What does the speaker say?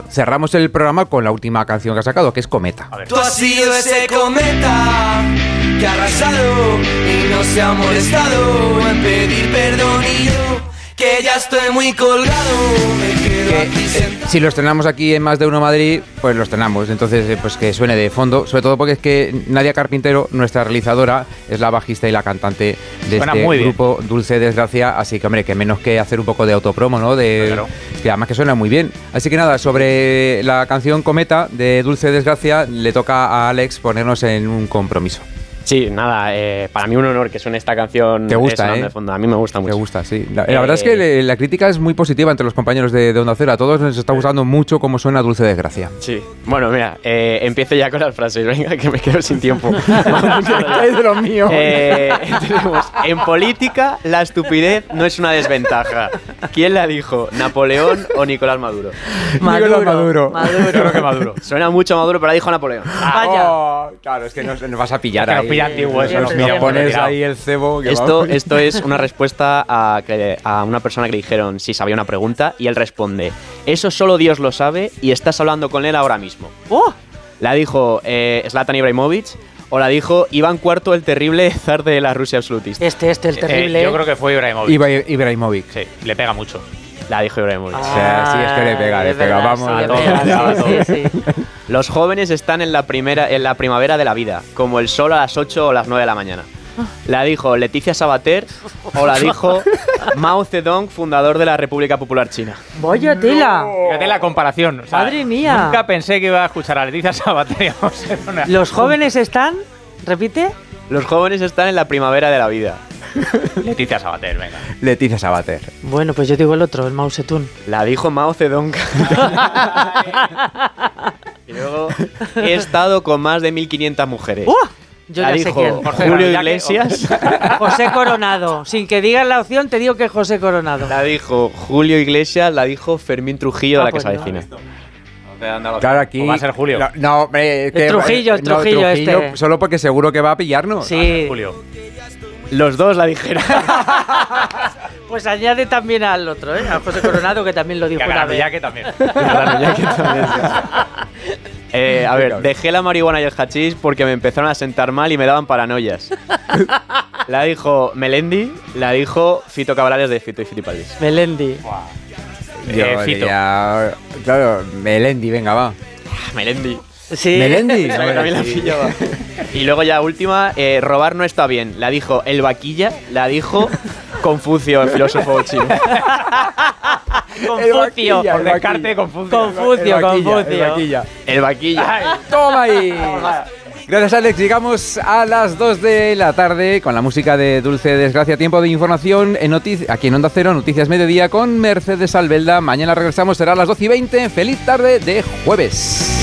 cerramos el programa con la última canción que ha sacado, que es Cometa. Tú has sido ese cometa que ha arrasado y no se ha molestado en pedir perdón, y yo, que ya estoy muy colgado, me quedo aquí sentado. Si lo estrenamos aquí en Más de Uno Madrid, pues lo estrenamos. Entonces, pues que suene de fondo, sobre todo porque es que Nadia Carpintero, nuestra realizadora, es la bajista y la cantante de este grupo Dulce Desgracia, así que, hombre, que menos que hacer un poco de autopromo, ¿no? Claro. Que además que suena muy bien. Así que nada, sobre la canción Cometa de Dulce Desgracia, le toca a Alex ponernos en un compromiso. Sí, nada, para mí un honor que suene esta canción. ¿Te gusta, de fondo. A mí me gusta mucho. Te gusta, sí. La verdad es que la crítica es muy positiva entre los compañeros de Onda Cero. A todos nos está gustando mucho cómo suena Dulce Desgracia. Sí. Bueno, mira, empiezo ya con las frases. Venga, que me quedo sin tiempo. Es de lo mío. Tenemos, en política, la estupidez no es una desventaja. ¿Quién la dijo? ¿Napoleón o Nicolás Maduro? Nicolás Maduro. Yo creo que Maduro. Suena mucho a Maduro, pero la dijo Napoleón. Vaya. Claro, es que nos vas a pillar ahí. Antiguo, eso nos pones ahí el cebo. Esto es una respuesta a una persona que le dijeron si sabía una pregunta y él responde: eso solo Dios lo sabe y estás hablando con él ahora mismo. ¡Oh! La dijo Zlatan Ibrahimovic o la dijo Iván IV, el terrible zar de la Rusia absolutista. El terrible. Yo creo que fue Ibrahimovic. Ibrahimovic. Sí, le pega mucho. La dijo Ibrahimovic. Sí, es que le pega. Vamos a todos. Sí. Los jóvenes están en la primavera de la vida, como el sol a las 8 o las 9 de la mañana. La dijo Leticia Sabater o la dijo Mao Zedong, fundador de la República Popular China. ¡Vaya tela! Fíjate la comparación. O sea, ¡Madre mía! Nunca pensé que iba a escuchar a Leticia Sabater. ¿Los jóvenes están? ¿Repite? Los jóvenes están en la primavera de la vida. Leticia Sabater, venga. Leticia Sabater. Bueno, pues yo digo el otro, el Mao Zedong. La dijo Mao Zedong. Y luego he estado con más de 1500 mujeres. Yo la ya dijo sé quién. Julio Iglesias. José Coronado. Sin que digas la opción, te digo que es José Coronado. La dijo Julio Iglesias, la dijo Fermín Trujillo, de la que se avecina. Claro, aquí. ¿O va a ser Julio? No, Trujillo este. Solo porque seguro que va a pillarnos. Sí. Julio. Los dos la dijeron. Pues añade también al otro, a José Coronado, que también lo dijo una vez. Ya que también. A ver, dejé la marihuana y el hachís porque me empezaron a sentar mal y me daban paranoias. La dijo Melendi, la dijo Fito Cabrales de Fito y Fitipaldis. Melendi. Fito. Claro, Melendi, venga, va. Melendi. Sí. Melendi. También la pillaba. Y luego ya última, robar no está bien. La dijo el vaquilla, la dijo Confucio, el filósofo chino. Confucio. Por descarte, Confucio. El vaquilla. Ay, toma ahí. Gracias, Alex. Llegamos a las 2 de la tarde con la música de Dulce Desgracia. Tiempo de información aquí en Onda Cero, Noticias Mediodía con Mercedes Albelda. Mañana regresamos, será a las 12:20. Feliz tarde de jueves.